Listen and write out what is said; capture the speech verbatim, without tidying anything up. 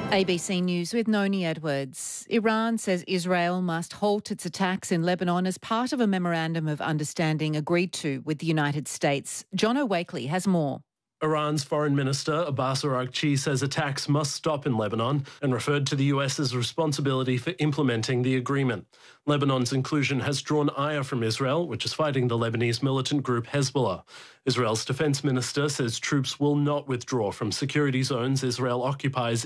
A B C News with Noni Edwards. Iran says Israel must halt its attacks in Lebanon as part of a memorandum of understanding agreed to with the United States. John O'Wakely has more. Iran's Foreign Minister Abbas Araghchi says attacks must stop in Lebanon and referred to the US's responsibility for implementing the agreement. Lebanon's inclusion has drawn ire from Israel, which is fighting the Lebanese militant group Hezbollah. Israel's defense minister says troops will not withdraw from security zones Israel occupies